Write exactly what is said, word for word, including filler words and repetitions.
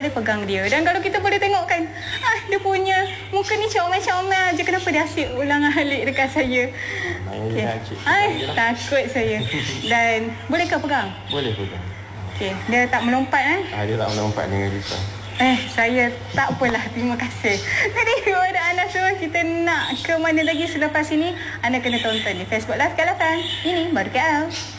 boleh pegang dia. Dan kalau kita boleh tengok kan, ah, dia punya muka ni comel-comel je. Kenapa dia asyik ulang alik dekat saya? Okay. Ay, takut saya. Dan bolehkah pegang? Boleh pegang. Okay. Dia tak melompat kan? Ah, dia tak melompat dengan kita. Eh, saya tak apalah. Terima kasih. Jadi, kepada anda semua, kita nak ke mana lagi selepas ini, anda kena tonton di Facebook Live K L F M. Ini baru K L.